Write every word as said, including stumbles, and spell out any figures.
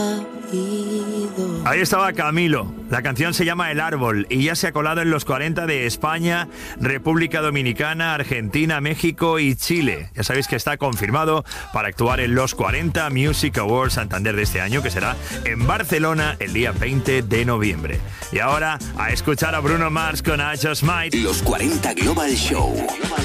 Ahí estaba Camilo. La canción se llama El Árbol y ya se ha colado en los cuarenta de España, República Dominicana, Argentina, México y Chile. Ya sabéis que está confirmado para actuar en los cuarenta Music Awards Santander de este año, que será en Barcelona el día veinte de noviembre. Y ahora a escuchar a Bruno Mars con I Just Might. Los cuarenta Global Show.